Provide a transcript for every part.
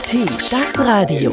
DT, das Radio.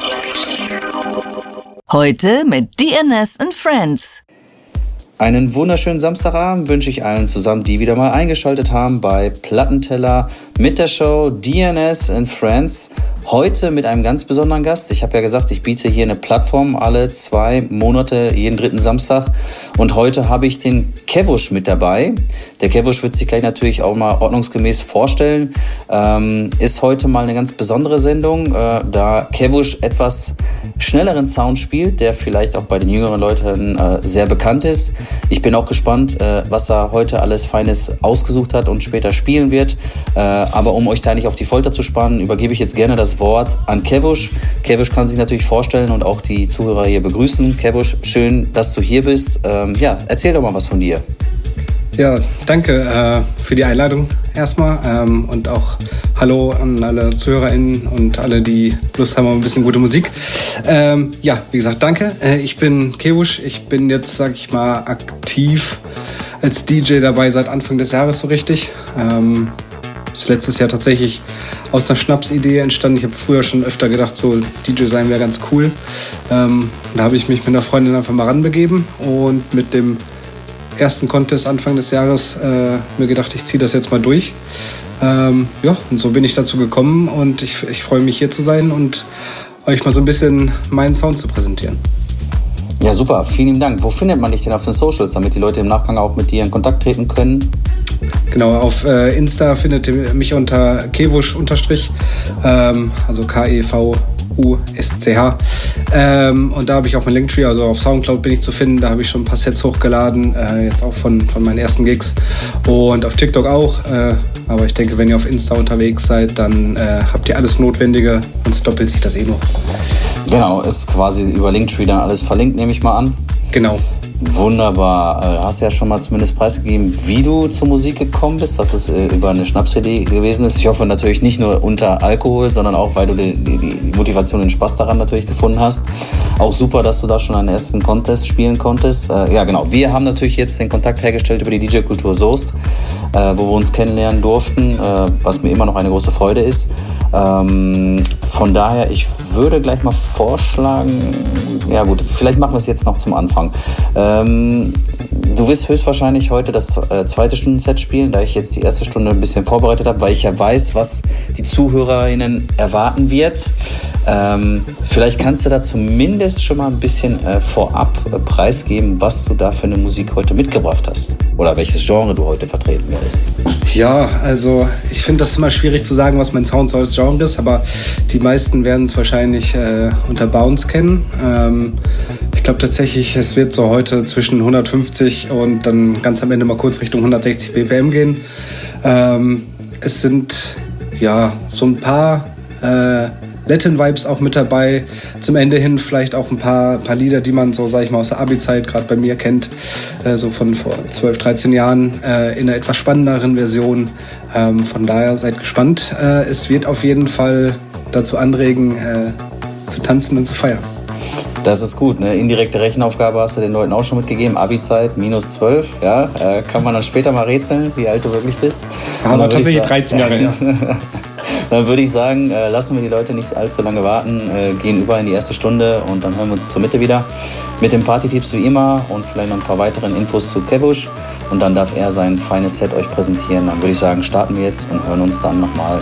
Heute mit DNS and Friends. Einen wunderschönen Samstagabend wünsche ich allen zusammen, die wieder mal eingeschaltet haben bei Plattenteller mit der Show DNS and Friends. Heute mit einem ganz besonderen Gast. Ich habe ja gesagt, ich biete hier eine Plattform alle 2 Monate, jeden 3. Samstag. Und heute habe ich den Kevush mit dabei. Der Kevush wird sich gleich natürlich auch mal ordnungsgemäß vorstellen. Ist heute mal eine ganz besondere Sendung, da Kevush etwas schnelleren Sound spielt, der vielleicht auch bei den jüngeren Leuten sehr bekannt ist. Ich bin auch gespannt, was er heute alles Feines ausgesucht hat und später spielen wird. Aber um euch da nicht auf die Folter zu spannen, übergebe ich jetzt gerne das Wort an Kevush. Kevush kann sich natürlich vorstellen und auch die Zuhörer hier begrüßen. Kevush, schön, dass du hier bist. Erzähl doch mal was von dir. Ja, danke für die Einladung erstmal und auch hallo an alle ZuhörerInnen und alle, die Lust haben auf ein bisschen gute Musik. Wie gesagt, danke. Ich bin Kevush. Ich bin jetzt, sag ich mal, aktiv als DJ dabei seit Anfang des Jahres so richtig. Ist letztes Jahr tatsächlich aus einer Schnapsidee entstanden. Ich habe früher schon öfter gedacht, so DJ sein wäre ganz cool. Da habe ich mich mit einer Freundin einfach mal ranbegeben und mit dem ersten Contest Anfang des Jahres mir gedacht, ich ziehe das jetzt mal durch. Und so bin ich dazu gekommen und ich freue mich, hier zu sein und euch mal so ein bisschen meinen Sound zu präsentieren. Ja, super. Vielen Dank. Wo findet man dich denn auf den Socials, damit die Leute im Nachgang auch mit dir in Kontakt treten können? Genau, auf Insta findet ihr mich unter Kevush also KEVUSCH. Und da habe ich auch mein Linktree, also auf Soundcloud bin ich zu finden. Da habe ich schon ein paar Sets hochgeladen, jetzt auch von meinen ersten Gigs. Und auf TikTok auch. Aber ich denke, wenn ihr auf Insta unterwegs seid, dann habt ihr alles Notwendige und es doppelt sich das eh noch. Genau, ist quasi über Linktree dann alles verlinkt, nehme ich mal an. Genau. Wunderbar. Hast ja schon mal zumindest preisgegeben, wie du zur Musik gekommen bist, dass es über eine Schnapsidee gewesen ist. Ich hoffe natürlich nicht nur unter Alkohol, sondern auch, weil du die Motivation und den Spaß daran natürlich gefunden hast. Auch super, dass du da schon einen ersten Contest spielen konntest. Wir haben natürlich jetzt den Kontakt hergestellt über die DJ-Kultur Soest, wo wir uns kennenlernen durften, was mir immer noch eine große Freude ist. Von daher, ich würde gleich mal vorschlagen, ja gut, vielleicht machen wir es jetzt noch zum Anfang. Du wirst höchstwahrscheinlich heute das zweite Stundenset spielen, da ich jetzt die erste Stunde ein bisschen vorbereitet habe, weil ich ja weiß, was die ZuhörerInnen erwarten wird. Vielleicht kannst du da zumindest schon mal ein bisschen vorab preisgeben, was du da für eine Musik heute mitgebracht hast oder welches Genre du heute vertreten wirst. Ja, also ich finde das immer schwierig zu sagen, was mein Sound so als Genre ist, aber die meisten werden es wahrscheinlich unter Bounce kennen. Ich glaube tatsächlich, es wird so heute zwischen 150 und dann ganz am Ende mal kurz Richtung 160 BPM gehen. Es sind ja so ein paar Latin-Vibes auch mit dabei. Zum Ende hin vielleicht auch ein paar Lieder, die man so, sag ich mal, aus der Abi-Zeit gerade bei mir kennt, so von vor 12, 13 Jahren, in einer etwas spannenderen Version. Von daher seid gespannt. Es wird auf jeden Fall dazu anregen, zu tanzen und zu feiern. Das ist gut, ne? Indirekte Rechenaufgabe hast du den Leuten auch schon mitgegeben. Abi-Zeit -12, ja. Kann man dann später mal rätseln, wie alt du wirklich bist. Aber tatsächlich 13 Jahre, ja. Dann würde ich sagen, lassen wir die Leute nicht allzu lange warten, gehen über in die erste Stunde und dann hören wir uns zur Mitte wieder mit den Party-Tipps wie immer und vielleicht noch ein paar weiteren Infos zu Kevush und dann darf er sein feines Set euch präsentieren. Dann würde ich sagen, starten wir jetzt und hören uns dann nochmal